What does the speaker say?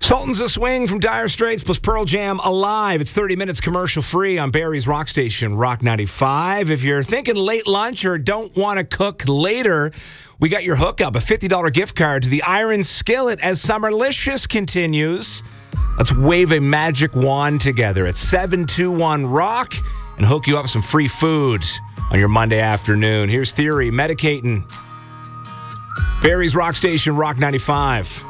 Sultans of Swing from Dire Straits plus Pearl Jam Alive. It's 30 minutes commercial free on Barrie's Rock Station, Rock 95. If you're thinking late lunch or don't want to cook later, we got your hookup, a $50 gift card to the Iron Skillet as Summerlicious continues. Let's wave a magic wand together at 721-ROCK and hook you up with some free food on your Monday afternoon. Here's Theory, Medicating. Barrie's Rock Station, Rock 95.